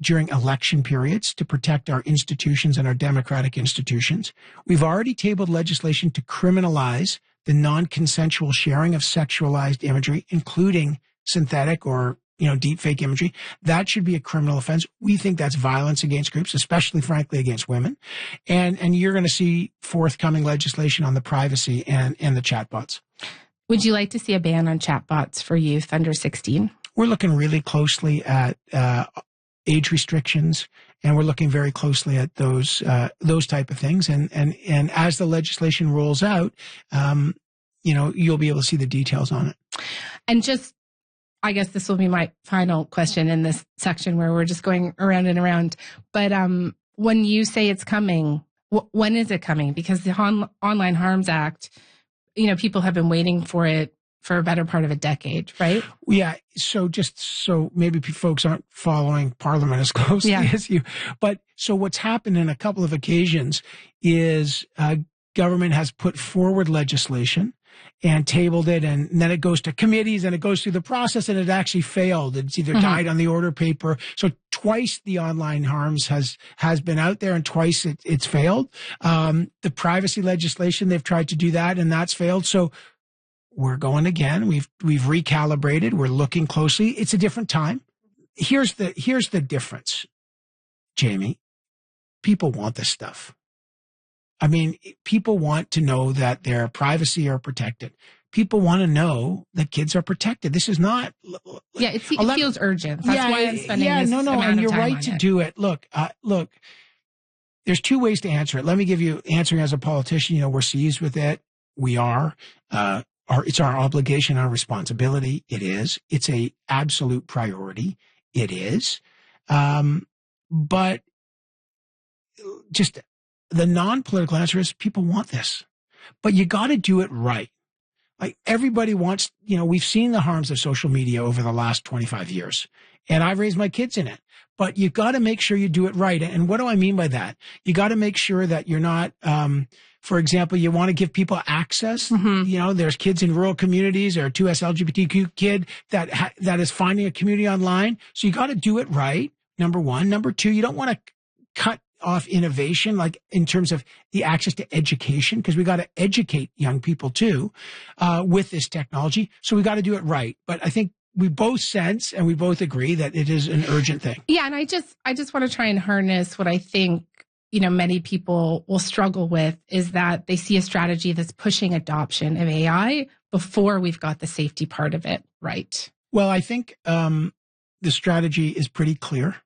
during election periods to protect our institutions and our democratic institutions. We've already tabled legislation to criminalize the non-consensual sharing of sexualized imagery, including synthetic or deep fake imagery. That should be a criminal offense. We think that's violence against groups, especially, frankly, against women. And you're going to see forthcoming legislation on the privacy and the chatbots. Would you like to see a ban on chatbots for youth under 16? We're looking really closely at age restrictions, and we're looking very closely at those type of things. And as the legislation rolls out, you'll be able to see the details on it. And I guess this will be my final question in this section where we're just going around and around. But when you say it's coming, when is it coming? Because the Online Harms Act, people have been waiting for it for a better part of a decade, right? Yeah. So just so maybe folks aren't following Parliament as closely as you. But so what's happened in a couple of occasions is government has put forward legislation and tabled it, and then it goes to committees and it goes through the process, and it actually failed. It's either died on the order paper. So twice the online harms has been out there, and twice it's failed. The privacy legislation, they've tried to do that, and that's failed. So we're going again. We've recalibrated. We're looking closely. It's a different time. Here's the difference, Jamie. People want this stuff. I mean, people want to know that their privacy are protected. People want to know that kids are protected. This is not. Yeah, it feels urgent. That's why I'm spending this amount of time and you're on right to do it. Look. There's two ways to answer it. Let me give you answering as a politician. We're seized with it. We are. It's our obligation, our responsibility. It is. It's a absolute priority. It is. But just the non-political answer is people want this, but you got to do it right. Like everybody wants, we've seen the harms of social media over the last 25 years, and I've raised my kids in it, but you got to make sure you do it right. And what do I mean by that? You got to make sure that you're not, for example, you want to give people access. There's kids in rural communities or a 2S LGBTQ kid that is finding a community online. So you got to do it right. Number one. Number two, you don't want to cut off innovation, like in terms of the access to education, because we got to educate young people too, with this technology. So we got to do it right. But I think we both sense and we both agree that it is an urgent thing. Yeah. And I just want to try and harness what I think, many people will struggle with is that they see a strategy that's pushing adoption of AI before we've got the safety part of it right. Well, I think, the strategy is pretty clear.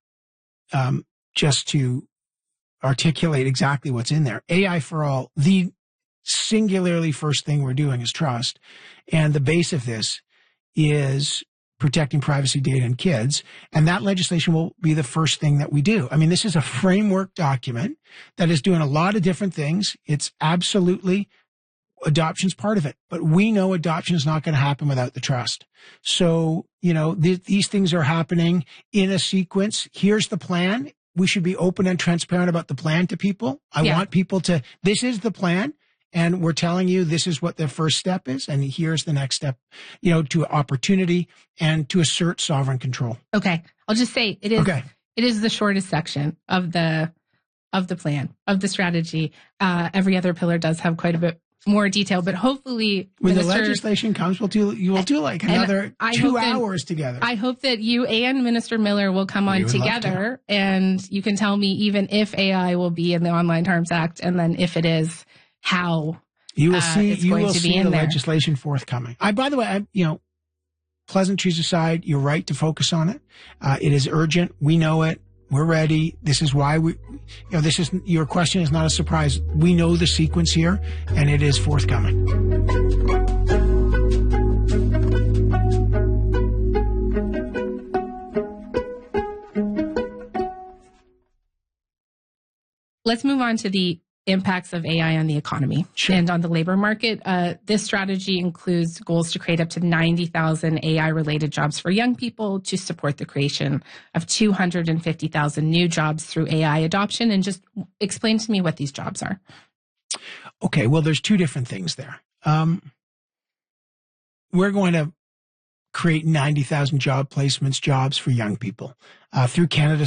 Just to articulate exactly what's in there. AI for all, the singularly first thing we're doing is trust. And the base of this is protecting privacy data in kids. And that legislation will be the first thing that we do. I mean, this is a framework document that is doing a lot of different things. It's absolutely adoption's part of it, but we know adoption is not going to happen without the trust. So, these things are happening in a sequence. Here's the plan. We should be open and transparent about the plan to people. I want people to, this is the plan, and we're telling you this is what the first step is, and here's the next step, to opportunity and to assert sovereign control. Okay. I'll just say it is the shortest section of the plan, of the strategy. Every other pillar does have quite a bit more detail, but hopefully when the legislation comes, you will do like another 2 hours together. I hope that you and Minister Miller will come on together, and you can tell me even if AI will be in the Online Harms Act, and then if it is, how you will see the legislation forthcoming. By the way, pleasantries aside, you're right to focus on it. It is urgent. We know it. We're ready. This is why your question is not a surprise. We know the sequence here, and it is forthcoming. Let's move on to the impacts of AI on the economy and on the labor market. This strategy includes goals to create up to 90,000 AI-related jobs for young people, to support the creation of 250,000 new jobs through AI adoption. And just explain to me what these jobs are. Okay, well, there's two different things there. We're going to create 90,000 job placements, jobs for young people through Canada